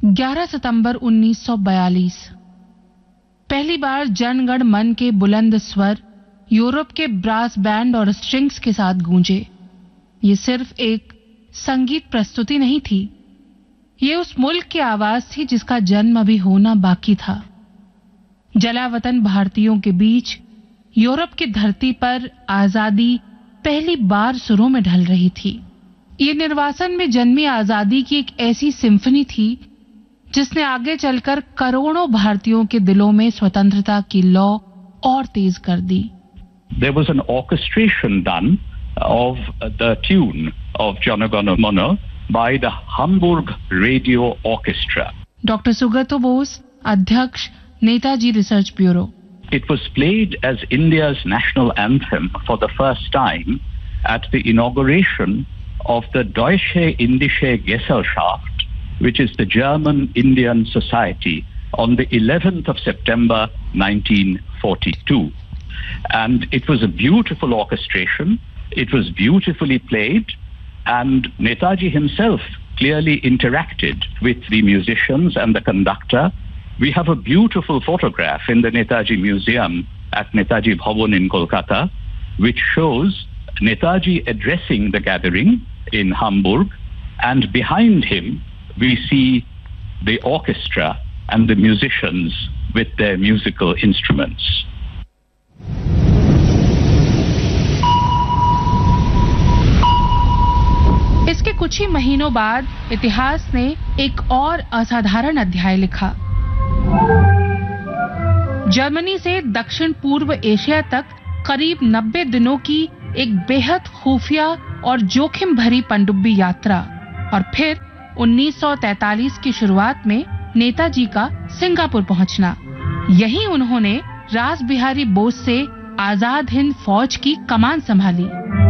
11 सितंबर 1942 पहली बार जन गण मन के बुलंद स्वर यूरोप के ब्रास बैंड और स्ट्रिंग्स के साथ गूंजे। ये सिर्फ एक संगीत प्रस्तुति नहीं थी, ये उस मुल्क की आवाज थी जिसका जन्म अभी होना बाकी था। जलावतन भारतीयों के बीच यूरोप की धरती पर आजादी पहली बार सुरों में ढल रही थी। ये निर्वासन में जन्मी आजादी की एक ऐसी सिम्फनी थी जिसने आगे चलकर करोड़ों भारतीयों के दिलों में स्वतंत्रता की लौ और तेज कर दी। There was an orchestration done of the tune of Jana Gana Mana by the Hamburg Radio Orchestra. Doctor सुगतो Bose, अध्यक्ष, Netaji research bureau. It was played as India's national anthem for the first time at the inauguration of the Deutsche Indische Gesellschaft, which is the German Indian Society, on the 11th of September 1942. And it was a beautiful orchestration. It was beautifully played, and Netaji himself clearly interacted with the musicians and the conductor. We have a beautiful photograph in the Netaji Museum at Netaji Bhavan in Kolkata, which shows Netaji addressing the gathering in Hamburg, and behind him we see the orchestra and the musicians with their musical instruments. इसके कुछ ही महीनों बाद इतिहास ने एक और असाधारण अध्याय लिखा। जर्मनी से दक्षिण पूर्व एशिया तक करीब 90 दिनों की एक बेहद खुफिया और जोखिम भरी पनडुब्बी यात्रा, और फिर 1943 की शुरुआत में नेताजी का सिंगापुर पहुंचना। यहीं उन्होंने रास बिहारी बोस से आजाद हिंद फौज की कमान संभाली।